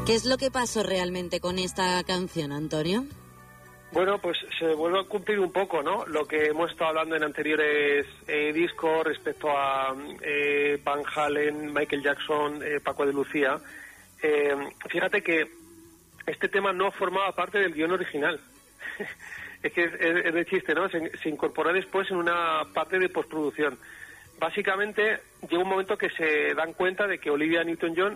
¿Qué es lo que pasó realmente con esta canción, Antonio? Bueno, pues se vuelve a cumplir un poco, ¿no? Lo que hemos estado hablando en anteriores discos respecto a Van Halen, Michael Jackson, Paco de Lucía. Fíjate que este tema no formaba parte del guión original. Es que es de chiste, ¿no? Se incorporó después en una parte de postproducción. Básicamente llega un momento que se dan cuenta de que Olivia Newton-John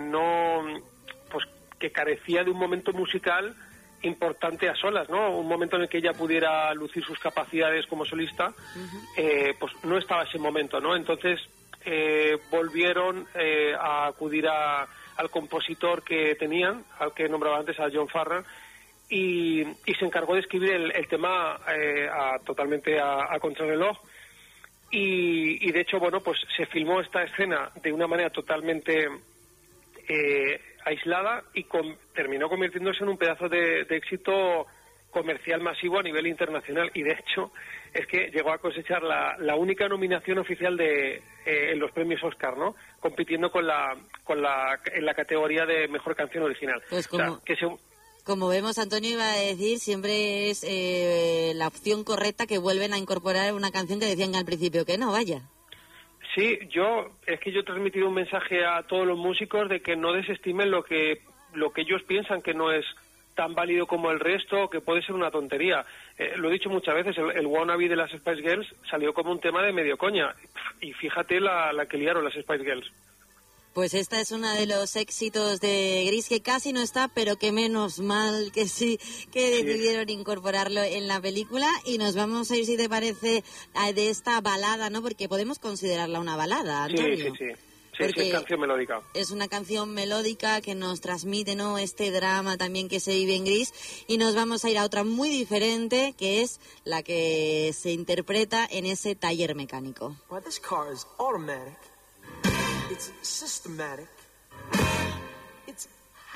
que carecía de un momento musical importante a solas, ¿no? Un momento en el que ella pudiera lucir sus capacidades como solista, pues no estaba ese momento, ¿no? Entonces volvieron a acudir al compositor que tenían, al que nombraba antes, a John Farrar, y se encargó de escribir el tema totalmente a contrarreloj. Y de hecho, bueno, pues se filmó esta escena de una manera totalmente aislada y terminó convirtiéndose en un pedazo de éxito comercial masivo a nivel internacional, y de hecho es que llegó a cosechar la única nominación oficial en los premios Oscar, ¿no? Compitiendo en la categoría de mejor canción original. Pues como vemos, Antonio iba a decir, siempre es la opción correcta que vuelven a incorporar una canción que decían al principio que no, vaya. Sí, yo he transmitido un mensaje a todos los músicos de que no desestimen lo que ellos piensan que no es tan válido como el resto, que puede ser una tontería. Lo he dicho muchas veces, el Wannabe de las Spice Girls salió como un tema de medio coña, y fíjate la que liaron las Spice Girls. Pues esta es uno de los éxitos de Gris, que casi no está, pero que menos mal que sí, que decidieron incorporarlo en la película. Y nos vamos a ir, si te parece, de esta balada, ¿no? Porque podemos considerarla una balada, Antonio. Sí, es canción melódica. Es una canción melódica que nos transmite, ¿no?, este drama también que se vive en Gris. Y nos vamos a ir a otra muy diferente, que es la que se interpreta en ese taller mecánico. Well, this car is automatic. It's systematic. It's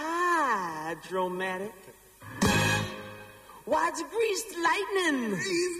hydromatic. Why, it's greased lightning.